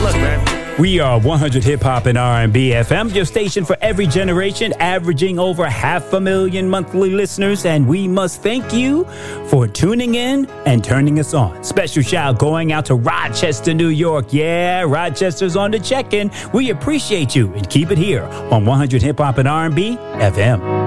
luck, man. We are 100 Hip Hop and R&B FM, your station for every generation, averaging over 500,000 monthly listeners, and we must thank you for tuning in and turning us on. Special shout going out to Rochester, New York. Yeah, Rochester's on the check-in. We appreciate you, and keep it here on 100 Hip Hop and R&B FM.